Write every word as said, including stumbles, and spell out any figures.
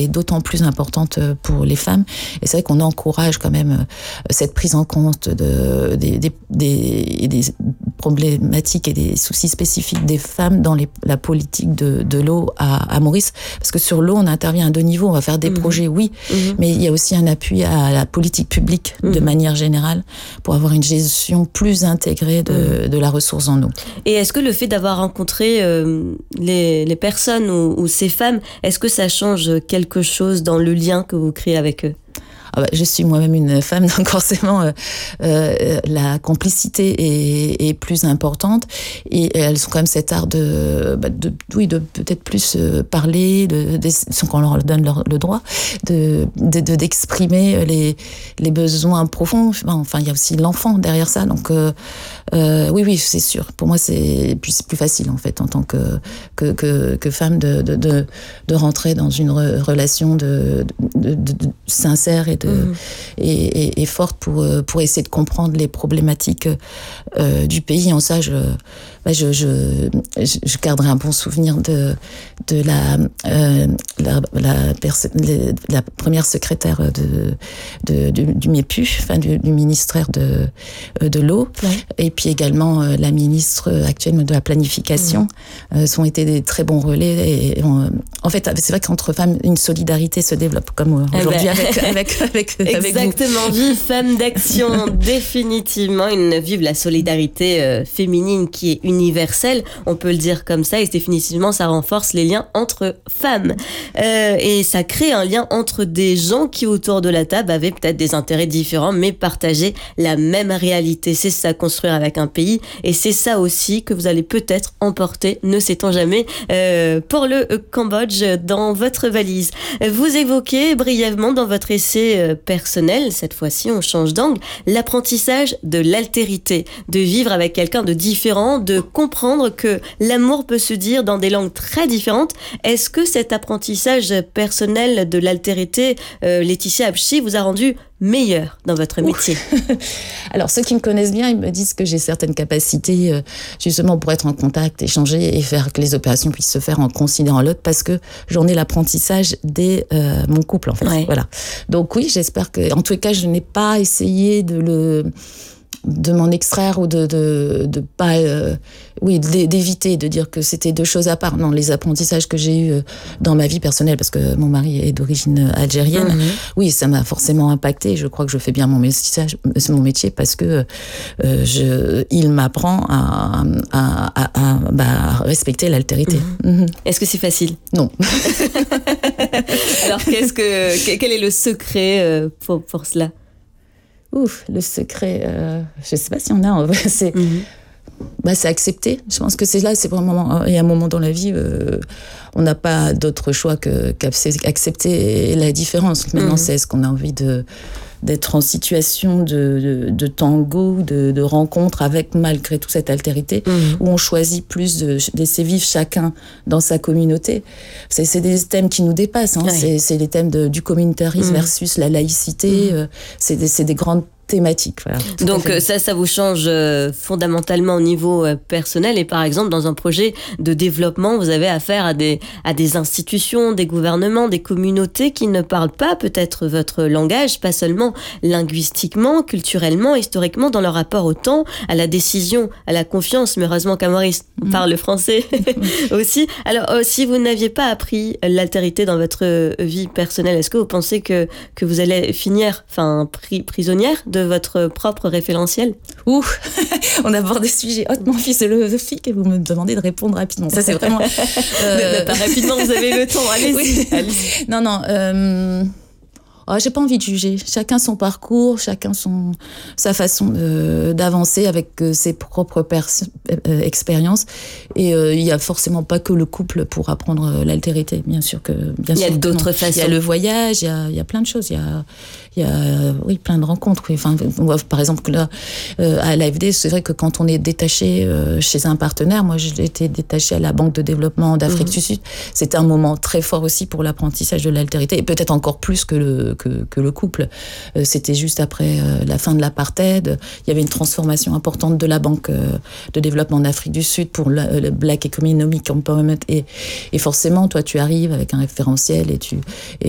d'autant plus importante pour les femmes. Et c'est vrai qu'on encourage quand même cette prise en compte de, des, des, des, des problématiques et des soucis spécifiques des femmes dans les, la politique de, de l'eau à, à Maurice. Parce que sur l'eau, on intervient à deux niveaux. On va faire des mmh. projets, oui, mmh. mais il y a aussi un appui à la politique publique mmh. de manière générale pour avoir une gestion plus intégrée de, mmh. de la ressource en eau. Et est-ce que le fait d'avoir rencontré euh, les, les personnes ou, ou ces femmes, est-ce que ça change quelque chose dans le lien que vous créez avec eux ? Ah bah, je suis moi-même une femme, donc forcément euh, euh, la complicité est, est plus importante et elles ont quand même cet art de, bah, de oui, de peut-être plus euh, parler, de, de, sans qu'on leur donne leur, le droit, de, de, de d'exprimer les les besoins profonds. Enfin, il y a aussi l'enfant derrière ça, donc euh, euh, oui, oui, c'est sûr. Pour moi, c'est puis c'est plus facile en fait en tant que que que, que femme de, de de de rentrer dans une re, relation de, de, de, de sincère et de Mmh. Et, et, et forte pour, pour essayer de comprendre les problématiques euh, du pays. En ça, je, bah je, je, je garderai un bon souvenir de, de la, euh, la, la, perso- la première secrétaire de, de, du, du MEPU, enfin du, du ministère de, de l'eau, ouais. et puis également euh, la ministre actuelle de la planification. Mmh. Euh, sont été des très bons relais. Et, et on, en fait, c'est vrai qu'entre femmes, une solidarité se développe, comme aujourd'hui eh ben. avec, avec Avec, Exactement, avec vive femme d'action, définitivement, une vive la solidarité euh, féminine qui est universelle, on peut le dire comme ça, et définitivement ça renforce les liens entre femmes. Euh, et ça crée un lien entre des gens qui autour de la table avaient peut-être des intérêts différents, mais partageaient la même réalité. C'est ça, construire avec un pays, et c'est ça aussi que vous allez peut-être emporter, ne sait-on jamais, euh, pour le Cambodge dans votre valise. Vous évoquez brièvement dans votre essai personnel, cette fois-ci on change d'angle, l'apprentissage de l'altérité, de vivre avec quelqu'un de différent, de comprendre que l'amour peut se dire dans des langues très différentes. Est-ce que cet apprentissage personnel de l'altérité, euh, Laetitia Habchi, vous a rendu meilleur dans votre métier? Alors, ceux qui me connaissent bien, ils me disent que j'ai certaines capacités euh, justement pour être en contact, échanger et faire que les opérations puissent se faire en considérant l'autre, parce que j'en ai l'apprentissage dès euh, mon couple, en fait. Ouais. Voilà. Donc oui, j'espère que, en tous les cas, je n'ai pas essayé de le de m'en extraire ou de de de pas euh, oui d'éviter de dire que c'était deux choses à part. Non, les apprentissages que j'ai eus dans ma vie personnelle, parce que mon mari est d'origine algérienne, mmh. oui, ça m'a forcément impacté. Je crois que je fais bien mon métier, mon métier parce que euh, je il m'apprend à à à, à bah, respecter l'altérité. Mmh. Mmh. Est-ce que c'est facile? Non. Alors qu'est-ce que quel est le secret pour pour cela? Ouf, le secret, euh, je sais pas si on a, en vrai, c'est, mm-hmm. bah, c'est accepter. Je pense que c'est là, c'est vraiment, il y a un moment dans la vie, euh, on n'a pas d'autre choix que qu'accepter la différence. Maintenant, mm-hmm. c'est est-ce qu'on a envie de d'être en situation de, de, de tango, de, de rencontre avec malgré tout cette altérité, mmh. où on choisit plus de, d'essayer vivre chacun dans sa communauté. C'est, c'est des thèmes qui nous dépassent. Hein. Ouais. C'est, c'est les thèmes de, du communautarisme mmh. versus la laïcité. Mmh. Euh, c'est, des, c'est des grandes thématique. Voilà, donc ça, ça vous change euh, fondamentalement au niveau euh, personnel, et par exemple dans un projet de développement, vous avez affaire à des, à des institutions, des gouvernements, des communautés qui ne parlent pas peut-être votre langage, pas seulement linguistiquement, culturellement, historiquement, dans leur rapport au temps, à la décision, à la confiance, mais heureusement qu'à Maurice mmh. parle français aussi. Alors euh, si vous n'aviez pas appris l'altérité dans votre vie personnelle, est-ce que vous pensez que, que vous allez finir enfin, pri- prisonnière de votre propre référentiel? Ouh, on aborde des sujets hautement philosophiques et vous me demandez de répondre rapidement. Ça, c'est vraiment... Euh... pas rapidement, vous avez le temps. Allez-y. Oui. Allez-y. Non, non... Euh... Oh, j'ai pas envie de juger. Chacun son parcours, chacun son sa façon de, d'avancer avec euh, ses propres pers- euh, expériences. Et euh, il y a forcément pas que le couple pour apprendre euh, l'altérité. Bien sûr que bien il y a sûr d'autres façons. Il y a le voyage, il y a il y a plein de choses. Il y a il y a oui plein de rencontres. Oui. Enfin, on voit, par exemple là euh, à l'A F D, c'est vrai que quand on est détaché euh, chez un partenaire, moi j'ai été détachée à la Banque de développement d'Afrique mmh. du Sud. C'était un moment très fort aussi pour l'apprentissage de l'altérité, et peut-être encore plus que le Que, que le couple. Euh, c'était juste après euh, la fin de l'apartheid. Il y avait une transformation importante de la Banque euh, de développement d'Afrique du Sud pour la, le Black Economic Empowerment. Et, et forcément, toi, tu arrives avec un référentiel et tu... Et